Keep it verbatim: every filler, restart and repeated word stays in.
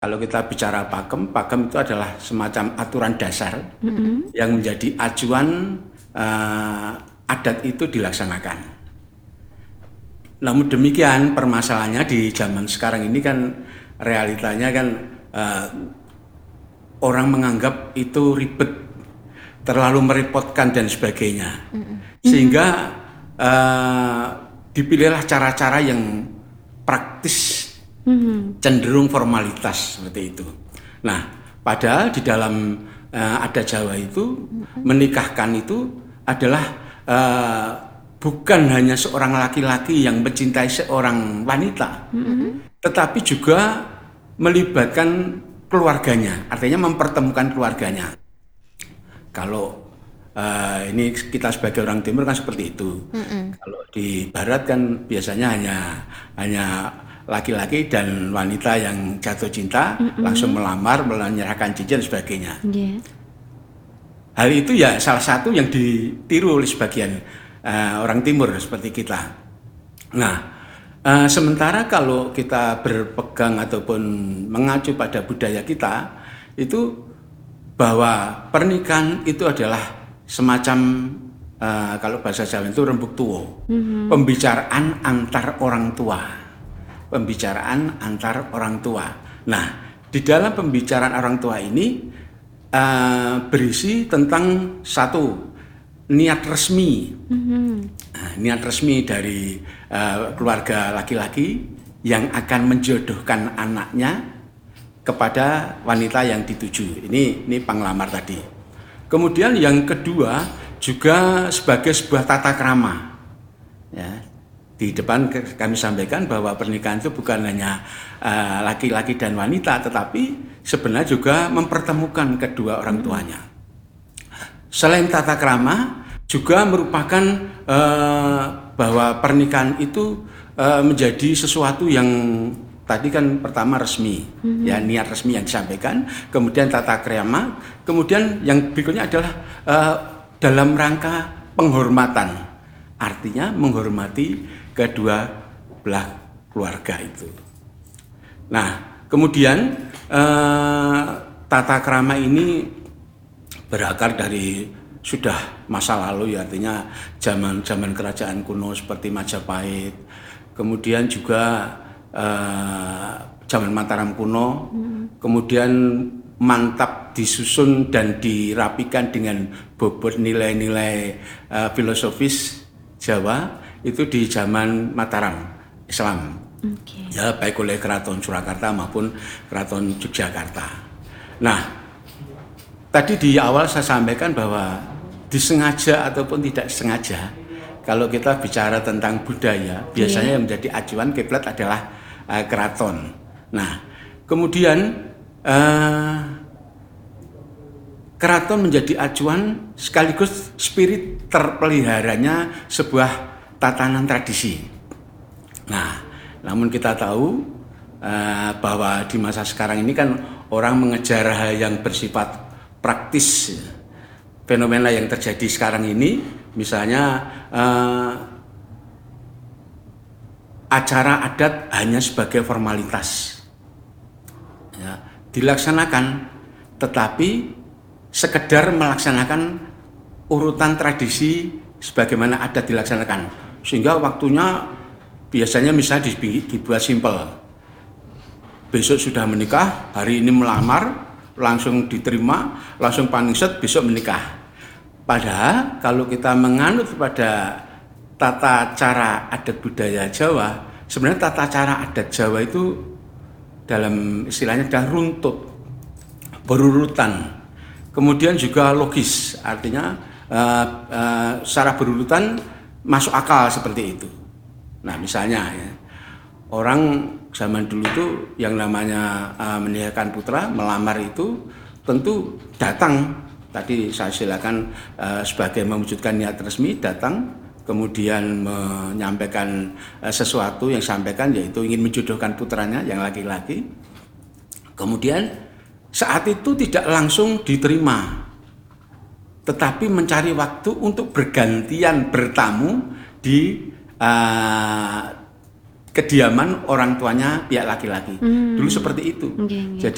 kalau kita bicara pakem, pakem itu adalah semacam aturan dasar mm-hmm. yang menjadi acuan uh, adat itu dilaksanakan. Namun demikian permasalahannya di zaman sekarang ini kan realitanya kan uh, orang menganggap itu ribet, terlalu merepotkan dan sebagainya, mm-hmm. sehingga uh, dipilihlah cara-cara yang praktis. Hmm. Cenderung formalitas seperti itu. Nah, padahal di dalam uh, adat Jawa itu hmm. menikahkan itu adalah uh, bukan hanya seorang laki-laki yang mencintai seorang wanita, hmm. tetapi juga melibatkan keluarganya, artinya mempertemukan keluarganya. Kalau uh, ini kita sebagai orang Timur kan seperti itu. Hmm. Kalau di Barat kan biasanya hanya hanya laki-laki dan wanita yang jatuh cinta mm-hmm. langsung melamar, menyerahkan cincin dan sebagainya. Yeah. Hal itu ya salah satu yang ditiru oleh sebagian uh, orang Timur seperti kita. Nah, uh, sementara kalau kita berpegang ataupun mengacu pada budaya kita, itu bahwa pernikahan itu adalah semacam uh, kalau bahasa Jawa itu rembug tuwo, mm-hmm. pembicaraan antar orang tua. Pembicaraan antar orang tua. Nah, di dalam pembicaraan orang tua ini uh, berisi tentang satu niat resmi, mm-hmm. nah, niat resmi dari uh, keluarga laki-laki yang akan menjodohkan anaknya kepada wanita yang dituju. Ini ini penglamar tadi. Kemudian yang kedua juga sebagai sebuah tata krama. Ya. Di depan kami sampaikan bahwa pernikahan itu bukan hanya uh, laki-laki dan wanita, tetapi sebenarnya juga mempertemukan kedua orang tuanya. Selain tata krama, juga merupakan uh, bahwa pernikahan itu uh, menjadi sesuatu yang tadi kan pertama resmi, mm-hmm. ya niat resmi yang disampaikan, kemudian tata krama, kemudian yang berikutnya adalah uh, dalam rangka penghormatan, artinya menghormati kedua belah keluarga itu. Nah, kemudian eh, tata krama ini berakar dari sudah masa lalu, ya artinya zaman-zaman kerajaan kuno seperti Majapahit. Kemudian juga eh, zaman Mataram kuno, hmm. kemudian mantap disusun dan dirapikan dengan bobot nilai-nilai eh, filosofis Jawa. Itu di zaman Mataram Islam, okay. ya baik oleh Keraton Surakarta maupun Keraton Yogyakarta. Nah, tadi di awal saya sampaikan bahwa disengaja ataupun tidak sengaja, kalau kita bicara tentang budaya, biasanya yeah. yang menjadi acuan kiblat adalah uh, keraton. Nah, kemudian uh, keraton menjadi acuan sekaligus spirit terpeliharanya sebuah tatanan tradisi. Nah, namun kita tahu uh, bahwa di masa sekarang ini kan orang mengejar hal yang bersifat praktis. Fenomena yang terjadi sekarang ini, misalnya uh, acara adat hanya sebagai formalitas, ya, dilaksanakan, tetapi sekedar melaksanakan urutan tradisi sebagaimana adat dilaksanakan. Sehingga waktunya biasanya misalnya dibuat simpel. Besok sudah menikah, hari ini melamar, langsung diterima, langsung paningset, besok menikah. Padahal kalau kita menganut pada tata cara adat budaya Jawa, sebenarnya tata cara adat Jawa itu dalam istilahnya adalah runtut, berurutan. Kemudian juga logis, artinya uh, uh, secara berurutan masuk akal seperti itu. Nah, misalnya ya, orang zaman dulu itu yang namanya uh, menikahkan putra, melamar itu tentu datang. Tadi saya silakan uh, sebagai mewujudkan niat resmi datang, kemudian menyampaikan uh, sesuatu yang sampaikan yaitu ingin menjodohkan putranya yang laki-laki. Kemudian saat itu tidak langsung diterima, tetapi mencari waktu untuk bergantian bertamu di uh, kediaman orang tuanya pihak laki-laki. Hmm. Dulu seperti itu. Okay, okay. Jadi